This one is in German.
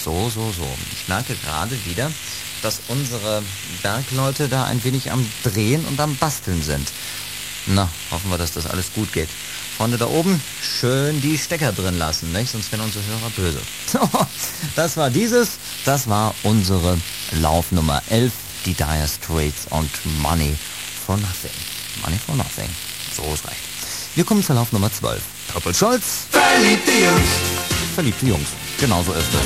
So. Ich merke gerade wieder, dass unsere Bergleute da ein wenig am Drehen und am Basteln sind. Na, hoffen wir, dass das alles gut geht. Freunde da oben, schön die Stecker drin lassen, nicht? Sonst werden unsere Hörer böse. Das war unsere Laufnummer 11, die Dire Straits und Money for Nothing. Money for Nothing, so ist recht. Wir kommen zur Laufnummer 12. Purple Scholz. Verliebte Jungs. Verliebte Jungs, genau so ist es.